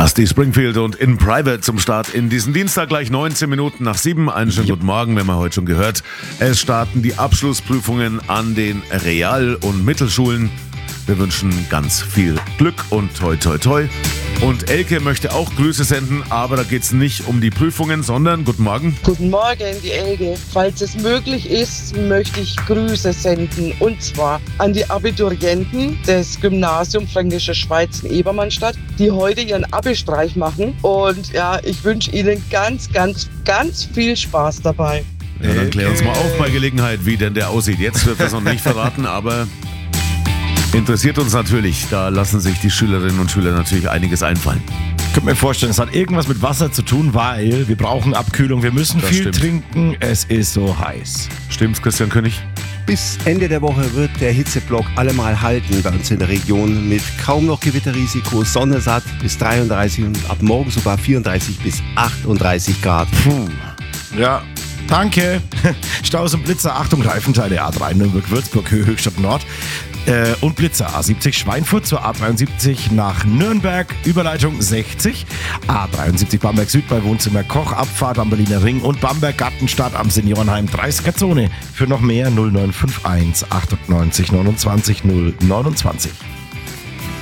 Dusty Springfield und In Private zum Start in diesen Dienstag gleich 19 Minuten nach 7. Einen schönen guten Morgen, wenn man heute schon gehört. Es starten die Abschlussprüfungen an den Real- und Mittelschulen. Wir wünschen ganz viel Glück und toi toi toi. Und Elke möchte auch Grüße senden, aber da geht es nicht um die Prüfungen, sondern, guten Morgen. Guten Morgen, die Elke. Falls es möglich ist, möchte ich Grüße senden. Und zwar an die Abiturienten des Gymnasium Fränkische Schweiz in Ebermannstadt, die heute ihren Abi-Streich machen. Und ja, ich wünsche ihnen ganz viel Spaß dabei. Ja, dann klär uns mal auf bei Gelegenheit, wie denn der aussieht. Jetzt wird das noch nicht verraten, aber interessiert uns natürlich. Da lassen sich die Schülerinnen und Schüler natürlich einiges einfallen. Ich könnte mir vorstellen, es hat irgendwas mit Wasser zu tun, weil wir brauchen Abkühlung, wir müssen Das viel stimmt. trinken, es ist so heiß. Stimmt's, Christian König? Bis Ende der Woche wird der Hitzeblock allemal halten bei uns in der Region mit kaum noch Gewitterrisiko, Sonne satt bis 33 und ab morgen sogar 34 bis 38 Grad. Puh. Ja, danke. Staus und Blitzer, Achtung, Reifenteile A3 Nürnberg-Würzburg, Höhe Höchstadt Nord. Und Blitzer A70 Schweinfurt zur A73 nach Nürnberg, Überleitung 60, A73 Bamberg Süd bei Wohnzimmer Koch, Abfahrt am Berliner Ring und Bamberg Gartenstadt am Seniorenheim 30er-Zone. Für noch mehr 0951 98 29 029.